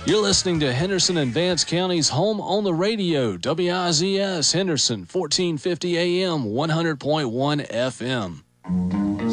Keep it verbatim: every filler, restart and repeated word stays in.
You're listening to Henderson and Vance County's Home on the Radio, W I Z S Henderson, fourteen fifty A M, one hundred point one F M.